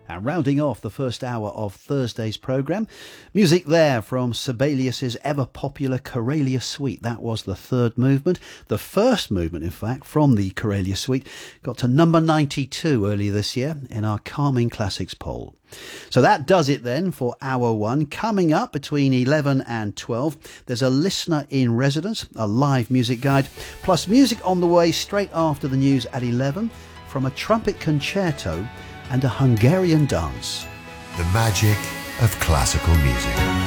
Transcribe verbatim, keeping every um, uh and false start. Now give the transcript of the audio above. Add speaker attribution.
Speaker 1: And rounding off the first hour of Thursday's programme, music there from Sibelius's ever-popular Karelia Suite. That was the third movement. The first movement, in fact, from the Karelia Suite got to number ninety-two earlier this year in our Calming Classics poll. So that does it then for hour one. Coming up between eleven and twelve, there's a listener in residence, a live music guide, plus music on the way straight after the news at eleven from a trumpet concerto and a Hungarian dance.
Speaker 2: The magic of classical music.